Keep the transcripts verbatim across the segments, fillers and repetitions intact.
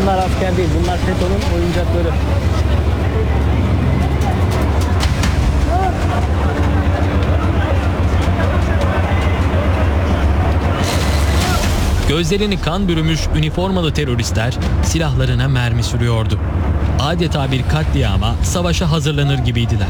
Bunlar asker değil, bunlar FETÖ'nün oyuncakları. Gözlerini kan bürümüş üniformalı teröristler silahlarına mermi sürüyordu. Adeta bir katliama, savaşa hazırlanır gibiydiler.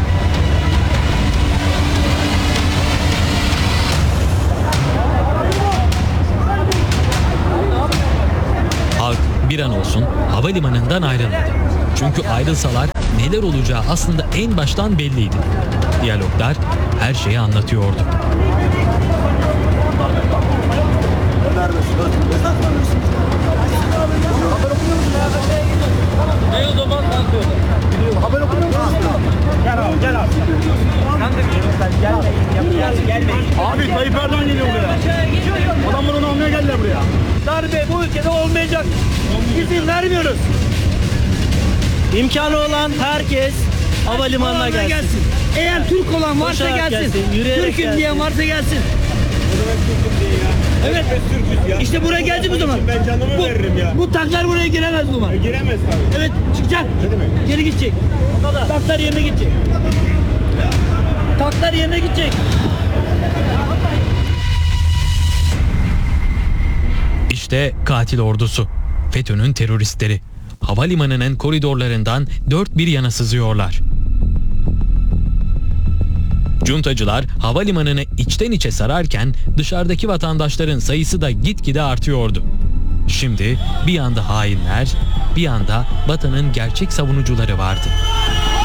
Halk bir an olsun havalimanından ayrılmadı. Çünkü ayrılsalar neler olacağı aslında en baştan belliydi. Diyaloglar her şeyi anlatıyordu. Ne o zaman kalkıyordu? Haber okuyor musun? Gel abi, gel abi. Sen de gelmeyin, gelmeyin, gelmeyin. Abi Tayyip Erdoğan geliyor buraya. Adamlar onu almaya geldiler buraya. Darbe bu ülkede olmayacak. İzin vermiyoruz. İmkanı olan herkes havalimanına gelsin. gelsin. Eğer Türk olan varsa Koşarak gelsin. gelsin, yürüyerek Türk'üm gelsin. diyen varsa gelsin. Evet. Türk'üz ya. İşte buraya geldik o zaman. Ben canımı bu, veririm ya. Bu tanklar buraya giremez o zaman. Giremez tabii. Evet, çıkacak. Ne demek? Geri gidecek. Tanklar yerine gidecek. Tanklar yerine gidecek. İşte katil ordusu, FETÖ'nün teröristleri. Havalimanının koridorlarından dört bir yana sızıyorlar. Cuntacılar havalimanını içten içe sararken dışarıdaki vatandaşların sayısı da gitgide artıyordu. Şimdi bir yanda hainler, bir yanda vatanın gerçek savunucuları vardı.